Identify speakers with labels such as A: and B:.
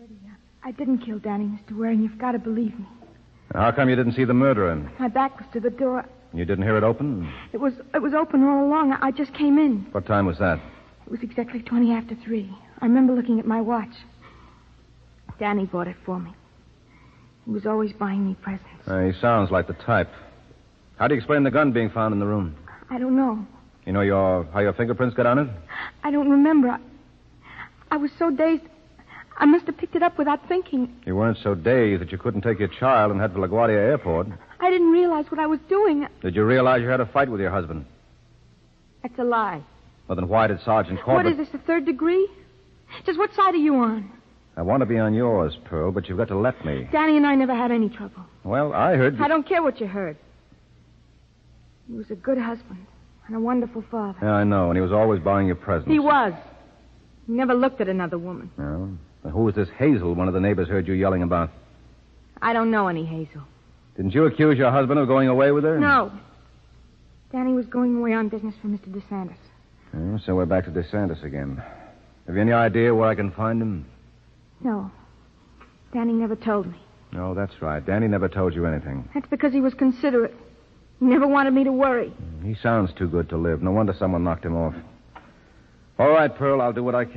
A: Eddie, I didn't kill Danny, Mr. Waring. You've got to believe me.
B: How come you didn't see the murderer?
A: My back was to the door.
B: You didn't hear it open?
A: It was open all along. I just came in.
B: What time was that?
A: It was exactly 20 after 3. I remember looking at my watch. Danny bought it for me. He was always buying me presents.
B: He sounds like the type. How do you explain the gun being found in the room?
A: I don't know.
B: You know how your fingerprints got on it?
A: I don't remember. I was so dazed. I must have picked it up without thinking.
B: You weren't so dazed that you couldn't take your child and head for LaGuardia Airport.
A: I didn't realize what I was doing.
B: Did you realize you had a fight with your husband?
A: That's a lie.
B: Well, then why did Sergeant Corbett...
A: What is this, the 3rd degree? Just what side are you on?
B: I want to be on yours, Pearl, but you've got to let me.
A: Danny and I never had any trouble.
B: Well, I heard...
A: I don't care what you heard. He was a good husband and a wonderful father.
B: Yeah, I know, and he was always buying you presents.
A: He was. He never looked at another woman.
B: No? Well, who was this Hazel one of the neighbors heard you yelling about?
A: I don't know any Hazel.
B: Didn't you accuse your husband of going away with her?
A: No. Danny was going away on business for Mr. DeSantis.
B: Oh, so we're back to DeSantis again. Have you any idea where I can find him?
A: No. Danny never told me.
B: No, that's right. Danny never told you anything.
A: That's because he was considerate. He never wanted me to worry.
B: He sounds too good to live. No wonder someone knocked him off. All right, Pearl, I'll do what I can.